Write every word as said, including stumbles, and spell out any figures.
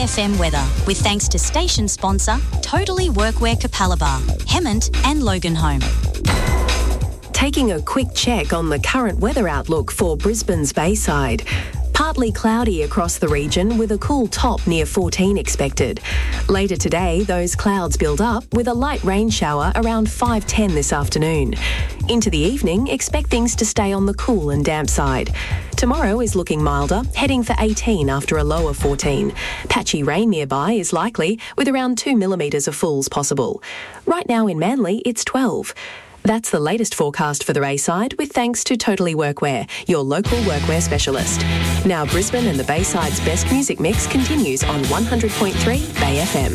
F M weather with thanks to station sponsor Totally Workwear Capalaba, Hemmant and Loganholme. Taking a quick check on the current weather outlook for Brisbane's Bayside. Partly cloudy across the region with a cool top near fourteen expected. Later today, those clouds build up with a light rain shower around five ten this afternoon. Into the evening, expect things to stay on the cool and damp side. Tomorrow is looking milder, heading for eighteen after a low of fourteen. Patchy rain nearby is likely, with around two millimetres of falls possible. Right now in Manly, it's twelve. That's the latest forecast for the Bayside with thanks to Totally Workwear, your local workwear specialist. Now Brisbane and the Bayside's best music mix continues on one hundred point three Bay F M.